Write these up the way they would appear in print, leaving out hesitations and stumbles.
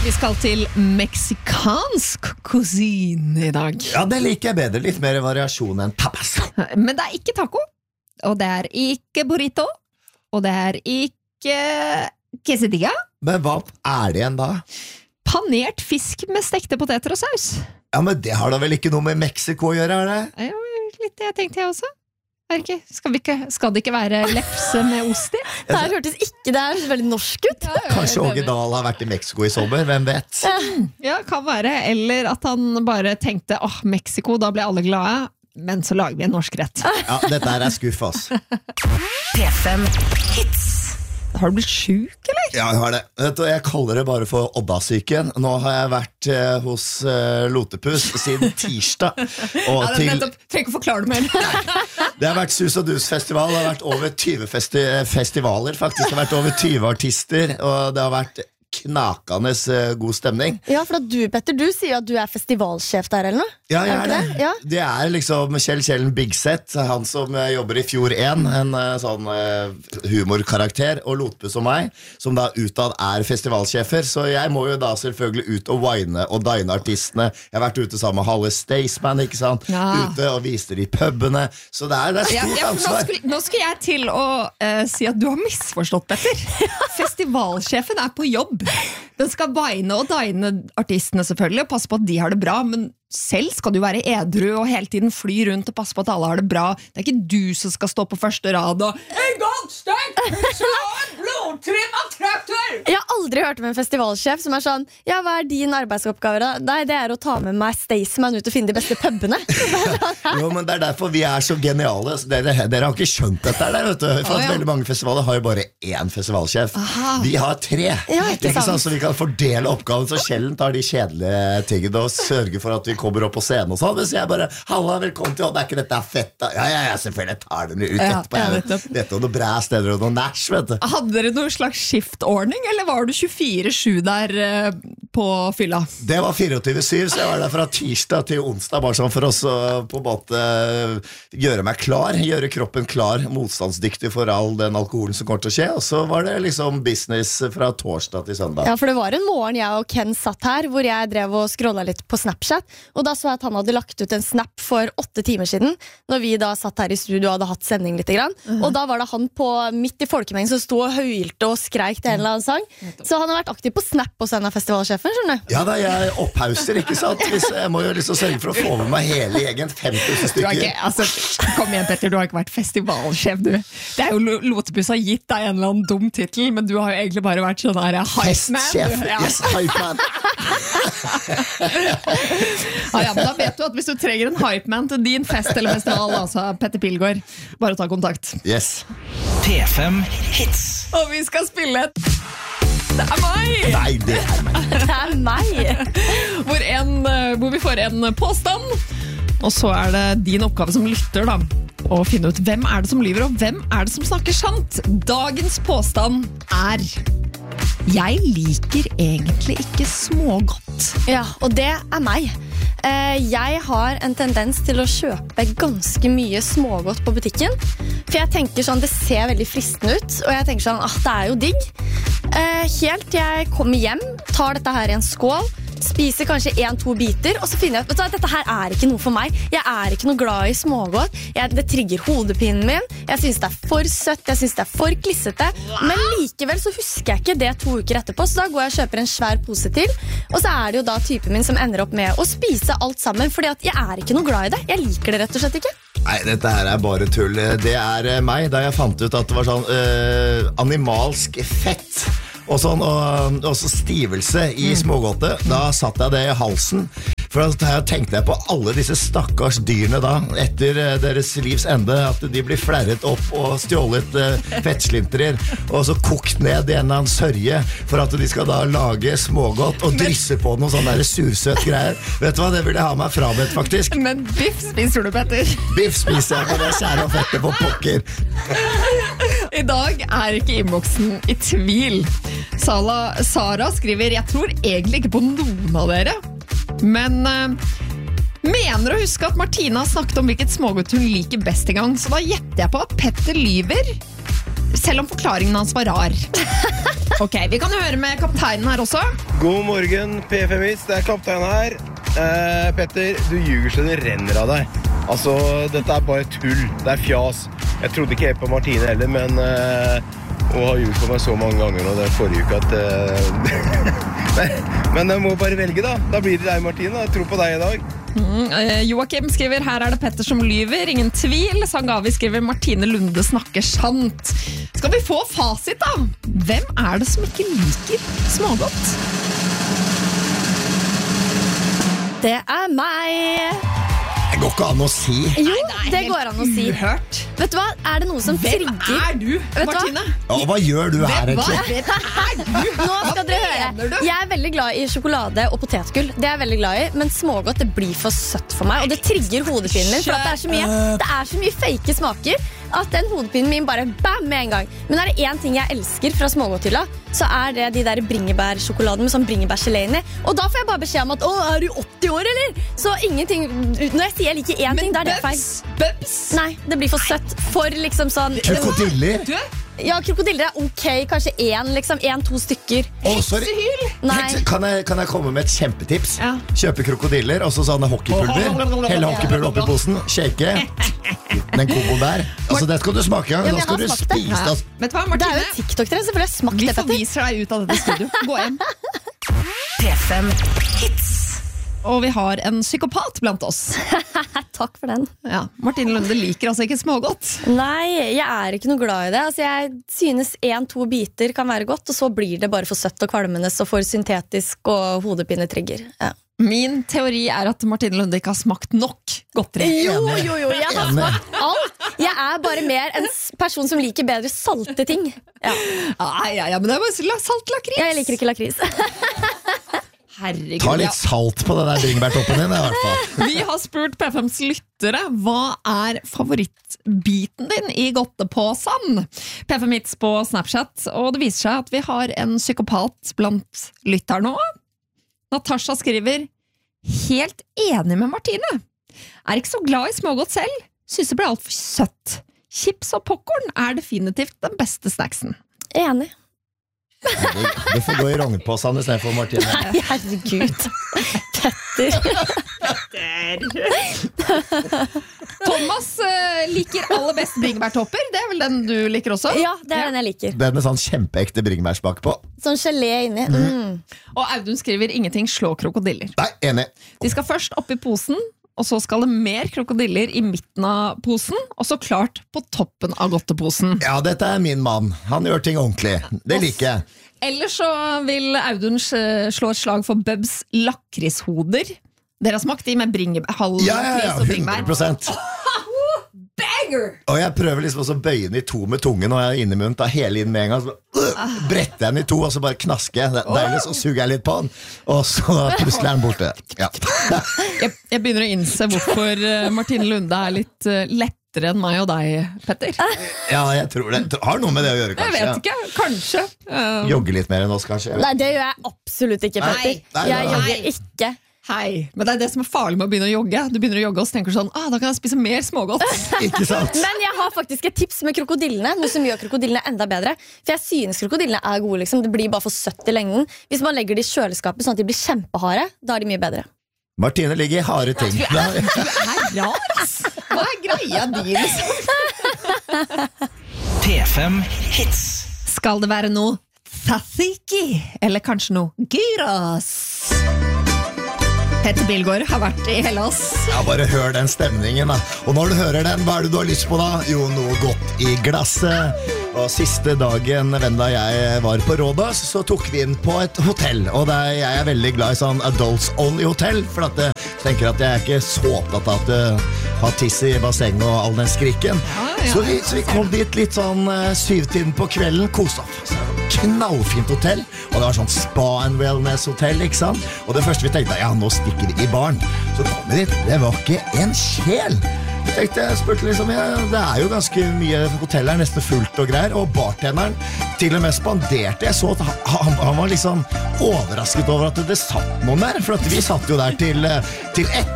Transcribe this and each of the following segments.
Vi skal til meksikansk cuisine I dag. Ja, det liker jeg bedre. Litt mer variasjon enn tapas. Men det ikke taco, og det ikke burrito, og det ikke quesadilla. Men hva det igjen da? Panert fisk med stekte poteter og saus. Ja, men det har da vel ikke noe med Mexico å gjøre, det? Ja, litt det tenkte jeg også. Skal det ikke være lefse med ost I? Det her hørtes ikke, det her veldig norsk ut. Kanskje Åge Dahl har vært I Mexico I sommer, hvem vet? Ja, kan være. Eller at han bare tenkte, Mexico, da blir alle glade. Men så lager vi en norsk rett. Ja, dette her skuff, ass. P5 Hits. Har du blitt syk, eller? Ja, jeg har det. Vet du, jeg kaller det bare for Odda-syken. Nå har jeg vært hos Lotepus siden tirsdag. Og trenger ikke forklare det mer. Det har vært Sus og Dus-festival. Det har vært over 20 festivaler, faktisk. Det har vært over 20 artister, og det har vært knakende god stemning. Ja, for at Petter, du sier at du festivalsjef der, eller noe? Ja, jeg det? Ja. Det liksom Kjell Bigset, han som jobber I Fjord 1, en sånn humorkarakter, og Lotepus og meg, som da utad festivalsjefer, så jeg må jo da selvfølgelig ut og wine og dine artistene. Jeg har vært ute sammen med Halle Staysman, ikke sant? Ja. Ute og viste de pubene, så det stort ansvar. Nå skal jeg til å si at du har misforstått, Petter. Festivalsjefen på jobb. Den skal beine og dine artistene selvfølgelig, og passe på at de har det bra, men selv skal du være edru og hele tiden fly rundt og passe på at alle har det bra. Det ikke du som skal stå på første rad og en godt stengt pølse og en blodtrim av traktor! Jeg har aldri hørt om en festivalsjef som sånn, ja, hva din arbeidsoppgave da? Nei, det å ta med meg Staysman ut og finne de beste pubene. Jo, men det derfor vi så geniale. Dere har ikke skjønt dette der, vet du. For at veldig mange festivaler har jo bare én festivalsjef. Aha. Vi har 3. Ja, ikke sant? Så vi kan fordele oppgaven, så Kjellen tar de kjedelige tingene og sørger for at vi kommer opp på scenen og sånn. Hvis jeg bare, halla, velkommen til, ikke dette fett da? Ja, selvfølgelig, jeg tar den ut etterpå. Dette og noe bra steder og noe næsj, vet du. Hadde dere noen slags skiftordning, eller var du 24/7 der på fylla? Det var 24/7, så jeg var der fra tirsdag til onsdag, bare sånn for oss å på en måte gjøre meg klar, gjøre kroppen klar, motstandsdyktig for all den alkoholen som kommer til å skje, og så var det liksom business fra torsdag til søndag. Ja, for det var en morgen jeg og Ken satt her, hvor jeg drev og scrollet litt på Snapchat, og da så jeg at han hadde lagt ut en snap for 8 timer siden, når vi da satt her I studio og hadde hatt sending litt grann, og da var det han på midt I folkemengen som stod og høylte og skreik til en eller annen sang, så han har vært aktiv på Snap hos en av festivalsjefen, skjønner du? Ja da, jeg opphauser, ikke sant? Jeg må jo liksom sørge for å få med meg hele egen 5000 stykker. Kom igjen, Petter, du har ikke vært festivalsjef, du. Det jo Lotepus har gitt deg en eller annen dum titel, men du har jo egentlig bare vært sånn her hypeman. Festsjef, yes, hypeman. Ja, men da vet du at hvis du trenger en hypeman til din fest eller festival, altså Petter Pilgaard, bare ta kontakt. Yes. P5 Hits. Og vi skal spille Det meg! Nei, det meg. Det meg! Hvor vi får en påstand, og så det din oppgave som lytter da, å finne ut hvem det som lyver, og hvem det som snakker sant. Dagens påstand jeg liker egentlig ikke smågodt. Ja, og det meg. Jeg har en tendens til å kjøpe ganske mye smågodt på butikken, for jeg tenker sånn, det ser veldig fristende ut, og jeg tenker sånn, det jo digg. Helt til jeg kommer hjem, tar dette her I en skål, spiser kanskje 1-2 biter, og så finner jeg ut at dette her ikke noe for meg. Jeg ikke noe glad I smågodt. Det trigger hodepinen min. Jeg synes det for søtt, jeg synes det for klissete. Men likevel så husker jeg ikke det 2 uker etterpå, så da går jeg og kjøper en svær pose til. Og så det jo da typen min som ender opp med å spise alt sammen, fordi at jeg ikke noe glad I det. Jeg liker det rett og slett ikke. Nei, dette her bare tull. Det meg, da jeg fant ut at det var sånn animalsk fett og sånn, og så stivelse I smågodtet. Da satt jeg det I halsen, for da tenkte jeg på alle disse stakkars dyrene da, etter deres livs ende, at de blir flerret opp og stjålet fettslinterier, og så kokt ned I en eller annen sørge, for at de skal da lage smågodt og drysse på noen sånne der sursøt greier. Vet du hva, det vil jeg ha meg frabedt faktisk. Men biff spiser du, Petter? Biff spiser jeg, for det skjærer og fettet på pokker. I dag ikke innboksen I tvil. Sara skriver, jeg tror egentlig ikke på noen av dere, men mener å huske at Martina snakket om hvilket smågodt hun liker best en gang, så da gjetter jeg på at Petter lyver, selv om forklaringen hans var rar. Ok, vi kan høre med kapteinen her også. God morgen, P5-is. Det kaptein her. Petter, du ljuger så det renner av deg. Altså, dette bare tull. Det fjas. Jeg trodde ikke helt på Martine heller, men hun har ljuget på meg så mange ganger nå det forrige uke at... Men jeg må bare velge da. Da blir det deg, Martine. Jeg tror på deg i dag. Joakim skriver, her det Petter som lyver, ingen tvil. Sangavi skriver, Martine Lunde snakker sant. Skal vi få fasit da? Hvem det som ikke liker smågodt? Det meg. Det går ikke an å si. Jo, det går an å si. Uhørt. Vet du hva? Det noe som Hvem trigger? du, Vet du hva? Martine? Hva gjør du her egentlig? Hvem du? Nå skal dere høre. mener du? Jeg veldig glad i sjokolade og potetgull. Det jeg veldig glad i, men smågodt det blir for søtt for meg. Og det trigger hodepinen min, for at det så mye fake smaker at den hodepinen min bare bam med en gang. Men det en ting jeg elsker fra smågodthylla, så det de der bringebærsjokoladen med sånn bringebærgelé inni. Og da får jeg bare beskjed om at du 80 år, eller? Så ingenting, når jeg sier jeg liker en ting, da det feil. Bubs? Nei, det blir for søtt. For liksom sånn Krokodiller? Ja, krokodiller ok, kanskje liksom 1-2 stykker. Sorry. Nei. Kan jeg komme med et kjempetips? Ja. Kjøpe krokodiller, og så sånne hockeypulver. Hele hockeypulver oppi posen, shake. Den komboen der. Altså, det skal du smake. men Da jeg skal har du smakt det. spise det. Vet du hva, Det Martine? jo TikTok-trend, så får jeg smakt Vi det, Petter. forviser deg ut av dette studio. Gå hjem. P5 Hits. Og vi har en psykopat blant oss. Takk for den. Ja, Martine Lunde liker altså ikke smågodt. Nei, jeg ikke noe glad i det. Altså, jeg synes 1-2 biter kan være godt, og så blir det bare for søtt og kvalmende og for syntetisk og hodepinetrigger. Ja. Min teori at Martine Lunde ikke har smakt nok godteri. Jo, jeg har smakt alt. Jeg bare mer en person som liker bedre salte ting. Ja. Ja, men det bare salt lakris. Jeg liker ikke lakris. Herregud, Ta litt salt på den der bringebærtoppen din, i hvert fall. Vi har spurt P5s lyttere, hva favorittbiten din i godtepåsen? P5 Hits på Snapchat, og det viser seg at vi har en psykopat blant lytter nå. Natasha skriver, helt enig med Martine. Ikke så glad i smågodt selv, synes det ble alt for søtt. Chips og popcorn definitivt den beste snacksen. Enig. Du får gå i rognpåsen i stedet for Martine. Nei, herregud. Petter. Thomas liker aller best bringebærtopper. Det vel den du liker også? Ja, det den jeg liker. Den med sånn kjempeekte bringebærsmak på. Sånn gelé inni. Og Audun skriver, ingenting slår krokodiller. Nei, enig. De skal først opp i posen, og så skal det mer krokodiller i midten av posen, og så klart på toppen av godteposen. Ja, dette min mann. Han gjør ting ordentlig. Det liker jeg. Ellers så vil Audun slå et slag for Bubs lakrishoder. Dere har smakt de med halv lakris og bringebær. 100%. Banger! Og jeg prøver liksom også å bøye den i to med tungen, og jeg inni munnen, tar hele inn med en gang, så bretter jeg den i to, og så bare knasker jeg. Det deilig, så suger jeg litt på den, og så plutselig den borte. Ja. Jeg begynner å innse hvorfor Martine Lunde litt lettere enn meg og deg, Petter. Ja, jeg tror det har noe med det å gjøre, Jeg kanskje. vet ikke, kanskje. Jogge litt mer enn oss, kanskje. Nei, det gjør jeg absolutt ikke, Petter. Nei. Jeg jogger ikke. Hei, men det det som farlig med å begynne å jogge. Du begynner å jogge og så tenker du sånn, da kan jeg spise mer smågodt. Ikke sant? Men jeg har faktisk et tips med krokodillene, noe som gjør krokodillene enda bedre. For jeg synes krokodillene gode, liksom. Det blir bare for søtt i lengden. Hvis man legger de i kjøleskapet sånn at de blir kjempeharde, da de mye bedre. Martine ligger i harde ting. Du rar, ass. Hva greia di, liksom? P5 Hits. Skal det være noe tzatziki, eller kanskje noe gyros? Petter Bilgaard har vært i Hellas. Ja, bare hør den stemningen da. Og når du hører den, hva det du har lyst på da? Jo, noe godt i glasset. Og siste dagen Venda og jeg var på Rådas, så tok vi inn på et hotell. Og jeg veldig glad i sånn adults only hotell, for at jeg tenker at jeg ikke så opptatt av at ha tiss i basseng og all den skrikken. Ja. Så vi kom dit litt sånn 7-tiden på kvelden, koset oss. Knallfint hotell, og det var sånn spa and wellness hotell, ikke sant? Og det første vi tenkte, ja, nå stikker vi i baren. Så kom vi dit, det var ikke en sjel. Jeg spurte liksom, det jo ganske mye hotell her, nesten fullt og greier, og bartenderen til og med spanderte. Jeg så at han var liksom overrasket over at det satt noen der, for at vi satt jo der til 1.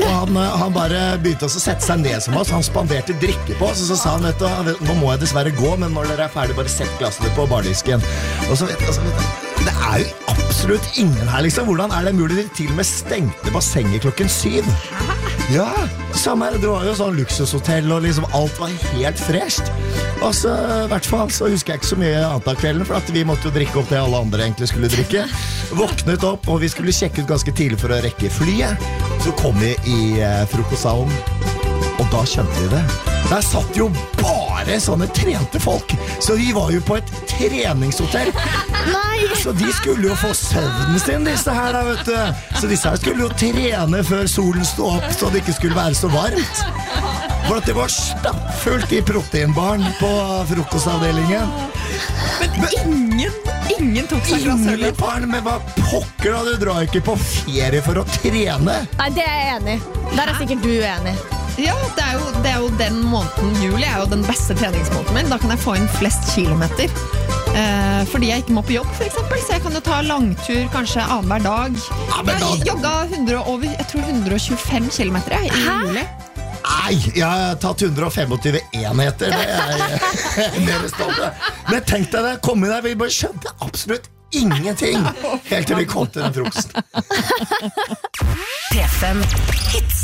Og han bare begynte å sette seg ned som oss. Han spanderte drikke på oss. Og så sa han, vet du, nå må jeg dessverre gå, men når dere er ferdig, bare sett glassene på bardisken. Og så vet du, det er jo absolutt ingen her, liksom. Hvordan er det mulig? De til og med stengte bassenget 7:00. Ja, samme her. Det var jo sånn luksushotell, og liksom alt var helt fresht. Og så, i hvert fall, så husker jeg ikke så mye annet av kvelden, for at vi måtte jo drikke opp det alle andre egentlig skulle drikke. Våknet opp, og vi skulle sjekke ut ganske tidlig for å rekke flyet. Så kom vi i frokostsalen, og da skjønte vi det. Der satt jo bare sånne trente folk, så vi var jo på et treningshotell. Nei! Så de skulle jo få søvnen sin, disse her da, vet du. Så disse her skulle jo trene før solen stod opp, så det ikke skulle være så varmt. For at det var stappfullt i proteinbarn på frokostavdelingen. Men ingen tok seg glass øl. Ingen barn, men hva pokker da, du drar ikke på ferie for å trene. Nei, det er jeg enig i. Der er sikkert du uenig. Ja, det er jo den måneden. Juli er jo den beste treningsmåneden min. Da kan jeg få inn flest kilometer. Fordi jeg ikke må på jobb, for eksempel. Så jeg kan jo ta langtur kanskje annenhver dag. Jeg jogga 125 kilometer i juli. Nei, jeg har tatt 125 enheter. Det er mer stolt. Men tenk deg det, kom inn der, vi bare skjønte absolutt ingenting helt til vi kom til den frokosten. P5 Hits.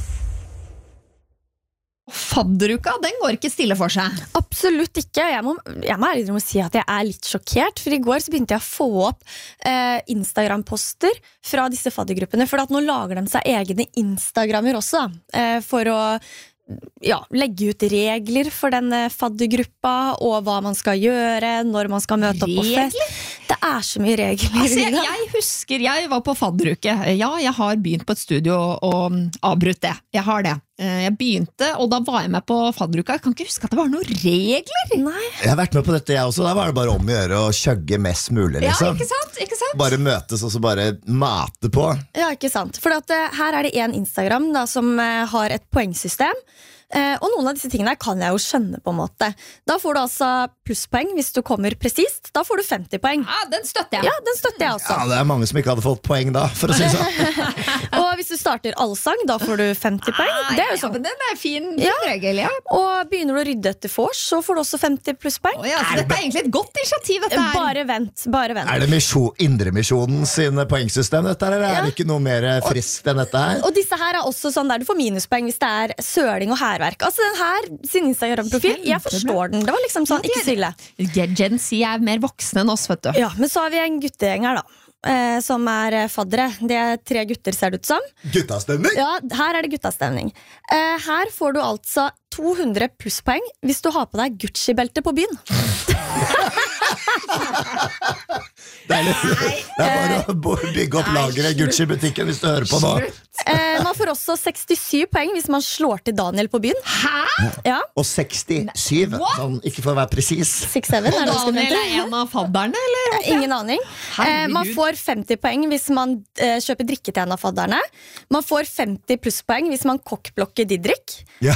Fadderuka, den går ikke stille for seg. Absolutt ikke. Jeg må ærlig om å si at jeg er litt sjokkert, for i går så begynte jeg å få opp Instagram-poster fra disse faddergruppene, for at nå lager de seg egne Instagrammer også, for å legge ut regler for denne faddergruppa, og hva man skal gjøre, når man skal møte opp på fest. Det er så mye regler. Altså, jeg husker, jeg var på fadderuke. Ja, jeg har begynt på et studio og avbrutt det. Jeg har det. Jeg begynte, og da var jeg med på fadderuka. Jeg kan ikke huske at det var noen regler. Nei. Jeg har vært med på dette, jeg også. Da var det bare om å gjøre å chugge mest mulig, liksom. Ja, ikke sant? Ikke sant? Bare møtes og så bare mate på. Ja, ikke sant. For at, her er det en Instagram da, som har et poengsystem. Og noen av disse tingene kan jeg jo skjønne på en måte. Da får du altså plusspoeng hvis du kommer presist. Da får du 50 poeng. Ja, den støtter jeg. Ja, den støtter jeg også. Ja, det er mange som ikke hadde fått poeng da, for å si sånn. Og hvis du starter allsang, da får du 50 poeng. Det er jo sånn. Men den er fin regel, ja. Og begynner du å rydde etter vors, så får du også 50 plusspoeng. Så dette er egentlig et godt initiativ, dette her. Bare vent. Er det Indremisjonen sin poengsystem dette, eller er det ikke noe mer friskt enn dette her? Og disse her er også sånn der du får minuspoeng hvis det er søling og hærverk. Altså den her, sin Instagram-profil, jeg forstår den. Det var liksom sånn, ikke stille. Gen Z er mer voksne enn oss, vet du. Ja, men så har vi en guttegjeng her da, som er faddere. Det er 3 gutter, ser det ut som. Guttastemning? Ja, her er det guttastemning. Her får du altså 200 plusspoeng hvis du har på deg Gucci-belte på byen. Det er bare å bygge opp lageret Gucci-butikken hvis du hører på nå. Man får også 67 poeng hvis man slår til Daniel på byen. Hæ? Ja. Og 67, sånn, ikke for å være presis. 6-7, Og Daniel er en av fadderne, eller? Ingen aning. Man får 50 poeng hvis man kjøper drikke til en av fadderne. Man får 50 plusspoeng hvis man kokkblokker Didrik. Ja.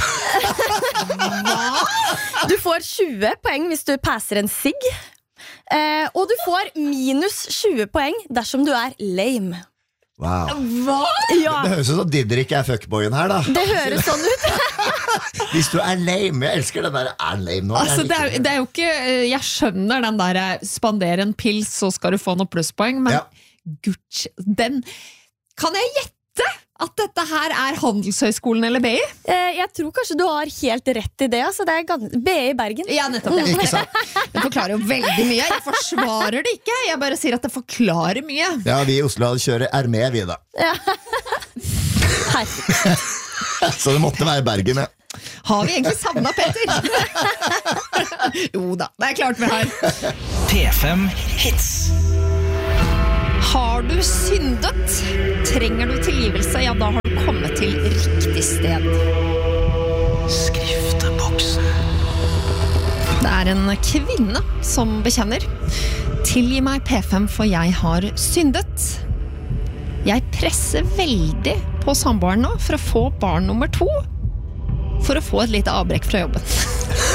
Du får 20 poeng hvis du passer en sigg. Og du får minus 20 poeng dersom du er lame. Wow. Hva? Ja, Det høres ut som Didrik er fuckboyen her da. det høres sånn ut. Hvis du er lame, jeg elsker den der, er han lame nå? Altså, det er jo ikke, jeg skjønner den der spandere en pils, så skal du få noen plusspoeng, men Ja. Gucci, den kan jeg gjette at dette her er Handelshøyskolen eller BI? Jeg tror kanskje du har helt rett i det. Altså, det er BI i Bergen. Ja, nettopp det. Ikke sant? Det forklarer jo veldig mye. Jeg forsvarer det ikke, jeg bare sier at det forklarer mye. Ja, vi i Oslo kjører RME, vi da. Her. Så det måtte være Bergen, ja. Har vi egentlig savnet Petter? Jo da, det er klart vi har. P5 Hits. Har du syndet? Trenger du tilgivelse? Ja, da har du kommet til riktig sted. Skrifteboksen. Det er en kvinne som bekjenner. Tilgi meg P5, for jeg har syndet. Jeg presser veldig på samboeren nå for å få barn nummer 2. For å få et lite avbrekk fra jobben.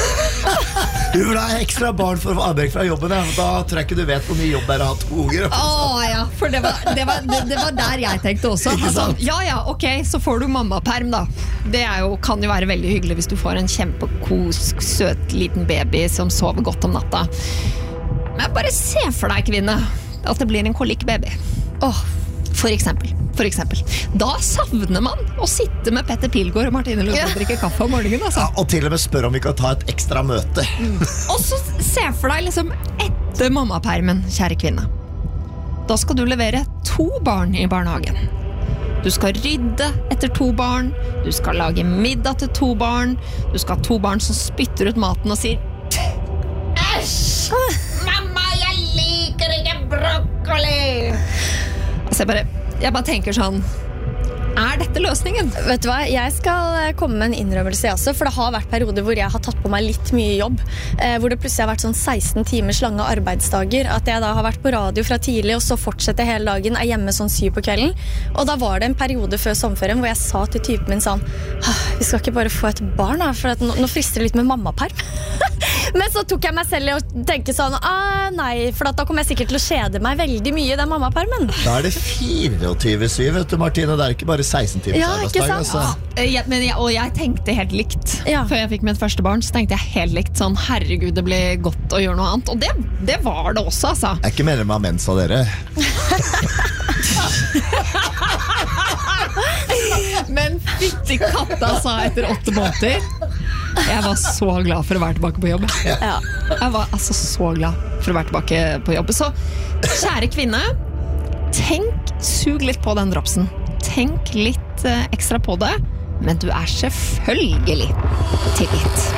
Du vil ha ekstra barn for å få avbrekk fra jobben, ja. Da tror jeg ikke du vet hvor mye jobb det er å ha 2 unger. Ja, for det var der jeg tenkte også. Altså, ja, ok, så får du mammaperm da. Det kan jo være veldig hyggelig hvis du får en kjempekosk, søt liten baby som sover godt om natta. Men bare se for deg, kvinne, at det blir en kolikkbaby. For eksempel. Da savner man å sitte med Petter Pilgaard og Martine Lund og drikke kaffe om morgenen. Altså. Ja, og til og med spør om vi kan ta et ekstra møte. Og så se for deg liksom etter mammapermen, kjære kvinne. Da skal du levere 2 barn i barnehagen. Du skal rydde etter 2 barn. Du skal lage middag til 2 barn. Du skal ha 2 barn som spytter ut maten og sier Æsj! Mamma, jeg liker ikke brokkoli! Altså jeg bare tenker sånn, dette løsningen? Vet du hva, jeg skal komme med en innrømmelse også, for det har vært perioder hvor jeg har tatt på meg litt mye jobb, hvor det plutselig har vært sånn 16 timers lange arbeidsdager, at jeg da har vært på radio fra tidlig, og så fortsetter hele dagen, hjemme sånn 7 på kvelden, og da var det en periode før sommerferien hvor jeg sa til typen min sånn, vi skal ikke bare få et barn da, for nå frister det litt med mammaperm. Men så tok jeg meg selv i å tenke sånn, nei, for da kommer jeg sikkert til å kjede meg veldig mye i den mammapermen. Da det 24/7, vet du, Martine, det ikke bare 16 timers arbeidsdag. Altså. Og jeg tenkte helt likt. Før jeg fikk mitt første barn, så tenkte jeg helt likt sånn, herregud, det blir godt å gjøre noe annet. Og det var det også, altså. Jeg ikke medlem av Mensa, dere. Men fytti katta, sa etter 8 måneder. Jeg var så glad for å være tilbake på jobb. Jeg var altså så glad for å være tilbake på jobb. Så kjære kvinne, sug litt på den dropsen. Tenk litt ekstra på det, men du selvfølgelig tilgitt.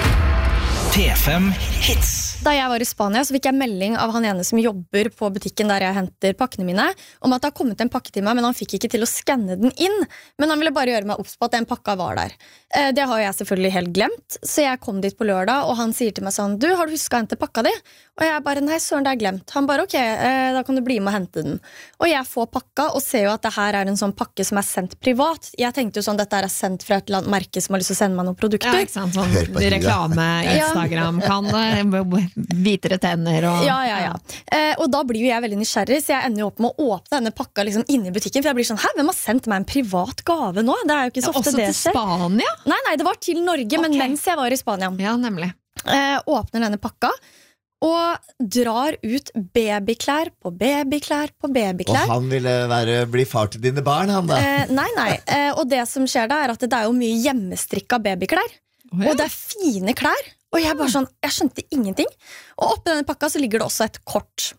P5 Hits. Da jeg var i Spania, så fikk jeg melding av han ene som jobber på butikken der jeg henter pakkene mine, om at det har kommet en pakke til meg, men han fikk ikke til å skanne den inn. Men han ville bare gjøre meg obs på at den pakka var der. Det har jeg selvfølgelig helt glemt, så jeg kom dit på lørdag, og han sier til meg sånn, du, har du husket å hente pakka di? Og jeg bare, nei, søren, det er glemt. Han bare, ok, da kan du bli med og hente den. Og jeg får pakka, og ser jo at det her er en sånn pakke som er sendt privat. Jeg tenkte jo sånn, dette er sendt fra et eller annet merke som har lyst til å sende meg noen produkter. Ja, ikke sant, sånn reklame, Instagram, kan det, hvitere tenner og... Ja. Og da blir jo jeg veldig nysgjerrig, så jeg ender jo opp med å åpne denne pakka liksom inne i butikken, for jeg blir sånn, hvem har sendt meg en privat gave nå? Det er jo ikke så ofte det skjer. Også til Spania? Nei, det var til Norge, men mens jeg var i Spania. Ja, nemlig. Åpner denne pakka, og drar ut babyklær på babyklær på babyklær. Og han ville bli far til dine barn, han da? Nei. Og det som skjer da, er at det er jo mye hjemmestrikka babyklær. Og det er fine klær. Og jeg bare sånn, jeg skjønte ingenting. Og oppi denne pakka så ligger det også et kort.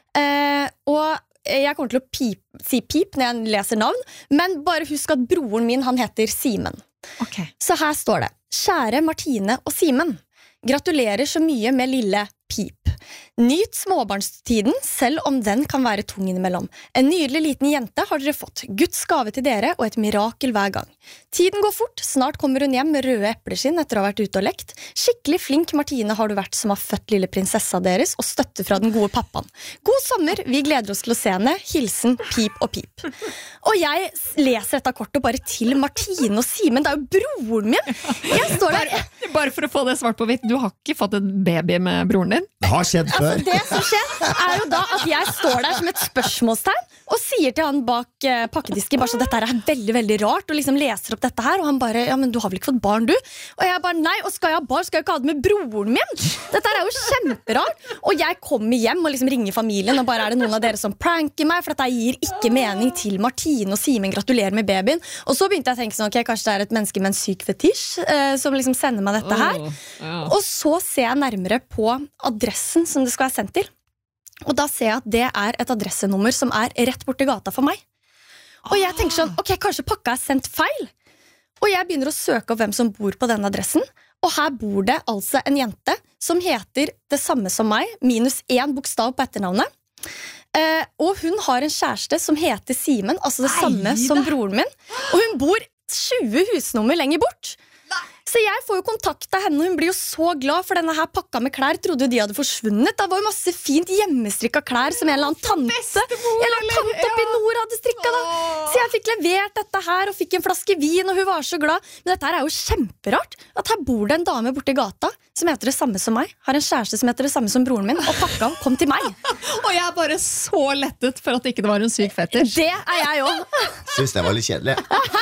Og jeg kommer til å si pip når jeg leser navn, men bare husk at broren min, han heter Simen. Okay. Så her står det, kjære Martine og Simen, gratulerer så mye med lille Pip. Nyt småbarnstiden, selv om den kan være tung innimellom. En nydelig liten jente har dere fått. Guds gave til dere og et mirakel hver gang. Tiden går fort, snart kommer hun hjem med røde epleskinn etter å ha vært ute og lekt. Skikkelig flink Martine har du vært som har født lille prinsessa deres og støtte fra den gode pappaen. God sommer, vi gleder oss til å se henne. Hilsen Pip og Pip. Og jeg leser dette kortet bare til Martine og Simen. Det er jo broren min. Jeg står der. Bare for å få det svart på hvitt, du har ikke fått en baby med broren din? Det har skjedd før. Altså, det som skjer er jo da at jeg står der som et spørsmålstegn og sier til han bak pakkedisken bare så dette er veldig, veldig rart, og liksom leser opp dette her, og han bare, ja, men du har vel ikke fått barn, du? Og jeg bare, nei, og skal jeg ha barn, skal jeg ikke ha det med broren min? Dette er jo kjemperart. Og jeg kommer hjem og liksom ringer familien, og bare er det noen av dere som pranker meg, for dette gir ikke mening til Martine og Simen, gratulerer med babyen. Og så begynte jeg å tenke sånn, ok, kanskje det er et menneske med en syk fetisj som liksom sender meg dette her. Og så ser jeg nærmere på adressen som det skal være sendt til. Og da ser jeg at det er et adressenummer som er rett borti gata for meg. Og jeg tenker sånn, ok, kanskje pakka er sendt feil. Og jeg begynner å søke opp hvem som bor på denne adressen. Og her bor det altså en jente som heter det samme som meg, minus 1 bokstav på etternavnet. Og hun har en kjæreste som heter Simen, altså det samme som broren min. Og hun bor 20 husnummer lenger bort. Så Så jeg får jo kontakt av henne, og hun blir jo så glad, for denne her pakka med klær trodde jo de hadde forsvunnet. Det var jo masse fint hjemmestrikka klær som en eller annen tante oppe i nord hadde strikka da. Så jeg fikk levert dette her, og fikk en flaske vin, og hun var så glad. Men dette her er jo kjemperart, at her bor det en dame borte i gata, som heter det samme som meg, har en kjæreste som heter det samme som broren min, og pakka kom til meg. Og jeg er bare så lettet for at det ikke var en syk fetter. Det er jeg også. Synes det var litt kjedelig.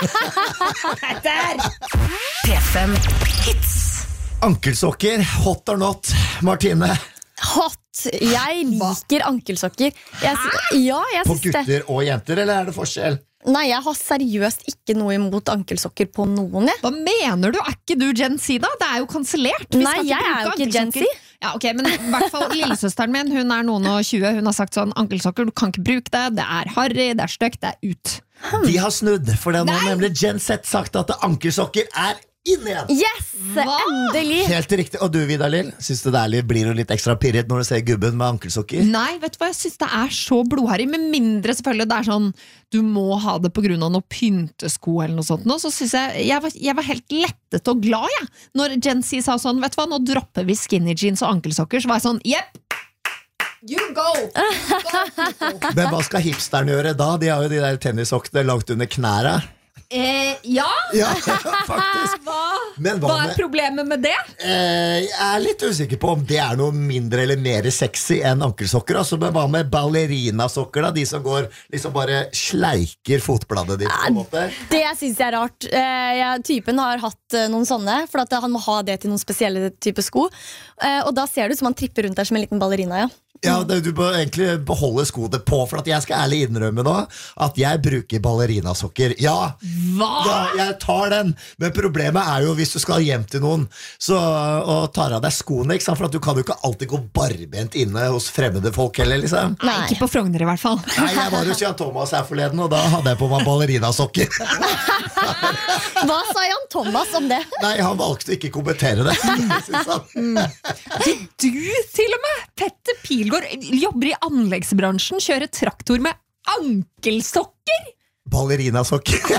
P5 Hits. Ankelsokker, hot or not, Martine? Hot. Jeg liker ankelsokker. Jeg På synes det. gutter og jenter, eller er det forskjell? Nei, jeg har seriøst ikke noe imot ankelsokker på noen, jeg. Hva mener du? Er ikke du Gen Z da? Det er jo kansellert. Vi Nei, skal jeg er jo bruke ikke Gen Z. ankelsokker. Ja, ok, men i hvert fall lillesøsteren min, hun er noen og 20. Hun har sagt sånn, ankelsokker, du kan ikke bruke det. Det er harry, det er støkt, det er ut. De har snudd, for det har nemlig Gen Z sagt at ankelsokker er inn igjen. Yes, endelig. Helt riktig. Og du, Vidar Lill, synes du det blir jo litt ekstra pirret når du ser gubben med ankelsokker? Nei, vet du hva, jeg synes det er så blodharry. Med mindre selvfølgelig det er sånn, du må ha det på grunn av noe pyntesko eller noe sånt. Så synes jeg var helt lettet og glad, jeg. Når Gen Z sa sånn, vet du hva, nå dropper vi skinny jeans og ankelsokker, så var jeg sånn, jepp. You go! Men hva skal hipsterne gjøre da? De har jo de der tennissokkene langt under knæra. Ja, Ja, faktisk. Men hva er problemet med det? Jeg er litt usikker på om det er noe mindre eller mer sexy enn ankelsokker. Altså, men hva med ballerinasokker da? De som går liksom bare sleiker fotbladet ditt på en måte. Det synes jeg er rart. Typen har hatt noen sånne, for at han må ha det til noen spesielle type sko. Og da ser det ut som han tripper rundt der som en liten ballerina, ja. Ja, du bør egentlig beholde skoene på. For at jeg skal ærlig innrømme nå at jeg bruker ballerinasokker. Ja, Hva? ja, jeg tar den. Men problemet er jo hvis du skal hjem til noen og tar av deg skoene, ikke sant? For at du kan jo ikke alltid gå barbent inne hos fremmede folk heller, liksom. Nei, ikke på Frogner i hvert fall. Nei, jeg var hos Jan Thomas her forleden, og da hadde jeg på meg ballerinasokker. Hva sa Jan Thomas om det? Nei, han valgte ikke å kommentere det, synes han. Du til og med, Petter Pilgaard, jobber i anleggsbransjen, kjører traktor med ankelsokker. Ballerinasokker.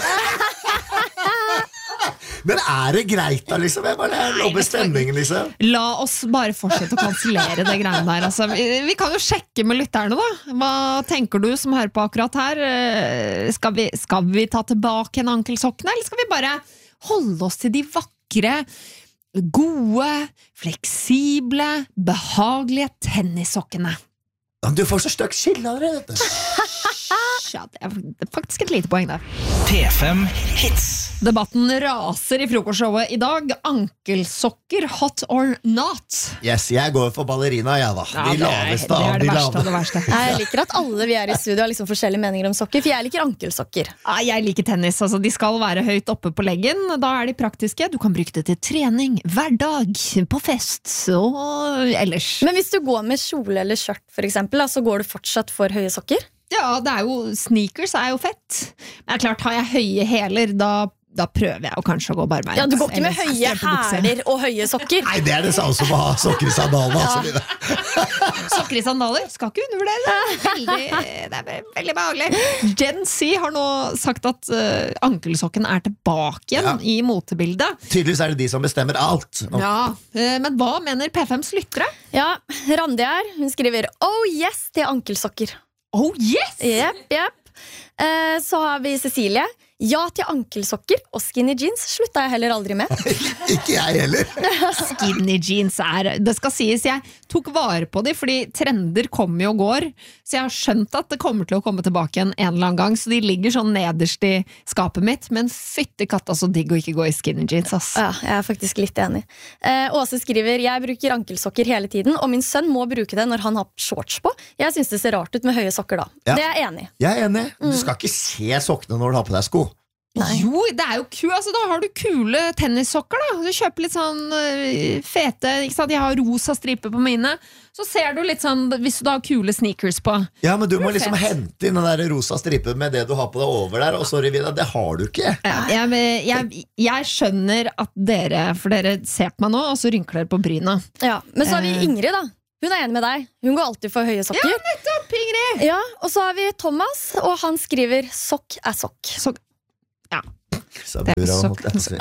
Men er det greit da, liksom? Jeg bare lobber stemningen, liksom. La oss bare fortsette å kansellere det greiene der. Altså, vi kan jo sjekke med lytterne da. Hva tenker du som hører på akkurat her? Skal vi ta tilbake en ankelsokkene, eller skal vi bare holde oss til de vakre, gode, fleksible, behagelige tennissokkene? Du får så støkt skille allerede, vet du. Ja, det er faktisk et lite poeng der. P5 Hits. Debatten raser i frokostshowet i dag. Ankelsokker, hot or not? Yes, jeg går for ballerina, jeg da. De laveste det av er de det verste lave. av det verste. Jeg liker at alle vi er i studio har liksom forskjellige meninger om sokker, for jeg liker ankelsokker. Jeg liker tennis, altså de skal være høyt oppe på leggen. Da er de praktiske, du kan bruke det til trening, hverdag, på fest og ellers. Men hvis du går med kjole eller skjørt for eksempel, så går du fortsatt for høye sokker? Ja, det er jo, sneakers er jo fett. Men det er klart, har jeg høye hæler, da prøver jeg jo kanskje å gå barbeint. Ja, du går ikke med Eller høye strømpebukse. hæler og høye sokker. Nei, det er det samme som å ha sokker i sandalene. Altså. Sokker i sandaler, skal ikke undervurdere det. Det er veldig behagelig. Gen Z har nå sagt at ankelsokken er tilbake igjen i motebildet. Tydeligvis er det de som bestemmer alt. Ja, men hva mener P5s lyttere? Ja, Randi her, hun skriver oh yes til ankelsokker. Oh yes! Jepp. Så har vi Cecilie. Ja til ankelsokker og skinny jeans slutta jeg heller aldri med. Ikke jeg heller. Skinny jeans det skal sies, jeg tok vare på de, fordi trender kommer og går, så jeg har skjønt at det kommer til å komme tilbake en eller annen gang, så de ligger sånn nederst i skapet mitt, men fytti katta så digg å ikke gå i skinny jeans, ass. Ja, jeg er faktisk litt enig. Åse skriver, jeg bruker ankelsokker hele tiden, og min sønn må bruke det når han har shorts på. Jeg synes det ser rart ut med høye sokker da. Ja. Det er jeg enig. Jeg er enig. Du skal ikke se sokkene når du har på deg sko. Nei. Jo, det er jo altså, da har du kule tennissokker da. Du kjøper litt sånn fete, ikke sant? Jeg har rosa striper på mine. Så ser du litt sånn, hvis du da har kule sneakers på. Ja, men du må Det er liksom fett. hente inn den der rosa stripen med det du har på deg over der, og sorry, Vidar, det har du ikke. Ja, jeg skjønner at for dere ser på meg nå, og så rynker dere på bryna. Ja, men så har vi Ingrid da. Hun er enig med deg. Hun går alltid for høye sokker. Ja, nettopp, Ingrid! Ja, og så har vi Thomas, og han skriver sokk er sokk. Så, ja. Det er sokk.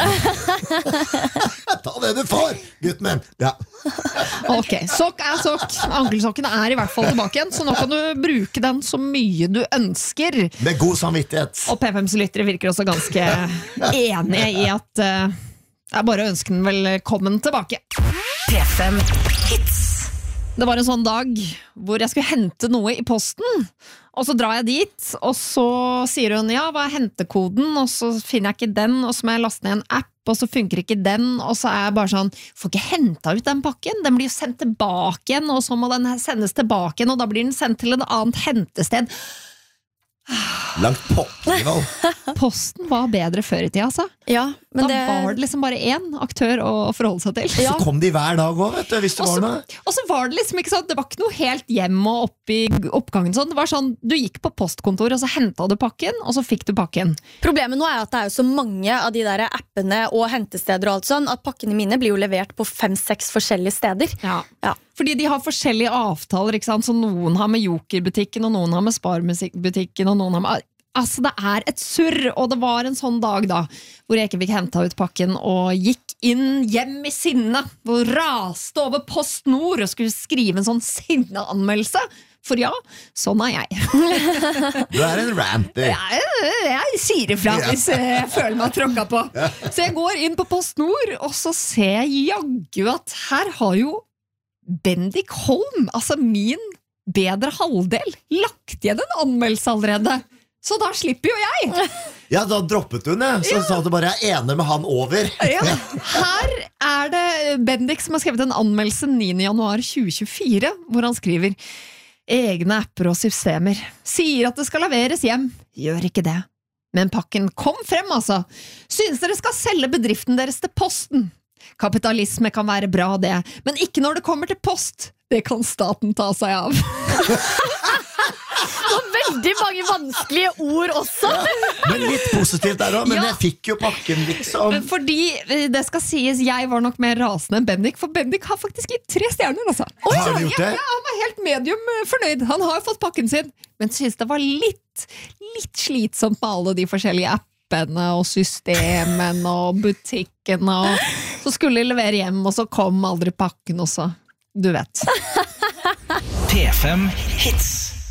Ta det du får, gutten min. Ja. Ok, sokk er sokk. Ankelsokken er i hvert fall tilbake igjen, så nå kan du bruke den så mye du ønsker. Med god samvittighet. Og P5s lyttere virker også ganske enige i at det er bare å ønske den velkommen tilbake. P5 Hits. Det var en sånn dag hvor jeg skulle hente noe i posten, og så drar jeg dit, og så sier hun, ja, hva er hentekoden? Og så finner jeg ikke den, og så må jeg laste ned en app, og så funker ikke den, og så er jeg bare sånn, får ikke hentet ut den pakken, den blir jo sendt tilbake igjen, og så må den sendes tilbake igjen, og da blir den sendt til et annet hentested. Langt pokkernivå. Posten var bedre før i tida, altså. Ja, men Da var det liksom bare én aktør å forholde seg til. Så kom de hver dag også, vet du, hvis det var noe. Og så var det liksom ikke sånn, det var ikke noe helt hjem og opp i oppgangen sånn. Det var sånn, du gikk på postkontoret, og så hentet du pakken, og så fikk du pakken. Problemet nå er at det er jo så mange av de der appene og hentesteder og alt sånn, at pakkene mine blir jo levert på 5-6 forskjellige steder. Ja. Ja. Fordi de har forskjellige avtaler, ikke sant? Så noen har med Joker-butikken, og noen har med Spar-butikken, og noen har med... Altså, det er et surr, og det var en sånn dag da, hvor jeg ikke fikk hentet ut pakken, og gikk inn hjem i sinne, og raste over Post Nord, og skulle skrive en sånn sinneanmeldelse. For ja, sånn er jeg. Du er en ranter. Jeg sier ifra hvis jeg føler meg tråkket på. Så jeg går inn på Post Nord, og så ser jeg jaggu at her har jo Bendik Holm, altså min bedre halvdel, lagt igjen en anmeldelse allerede. Så da slipper jo jeg. Ja, da droppet hun det. Så sa du bare, jeg er enig med han over. Ja. Her er det Bendik som har skrevet en anmeldelse 9. januar 2024, hvor han skriver: egne apper og systemer sier at det skal leveres hjem. Gjør ikke det. Men pakken kom frem, altså. Synes dere skal selge bedriften deres til Posten? Kapitalisme kan være bra det, men ikke når det kommer til post. Det kan staten ta seg av. Det var veldig mange vanskelige ord også. Men litt positivt der også, men Ja. jeg fikk jo pakken liksom. Fordi det skal sies, jeg var nok mer rasende enn Bendik, for Bendik har faktisk gitt 3 stjerner, altså. Har du gjort det? Ja, han var helt medium fornøyd. Han har fått pakken sin, men synes det var litt slitsomt med alle de forskjellige appene og systemene og butikkene, og så skulle de levere hjem, og så kom aldri pakken, og så, du vet. P5 Hits.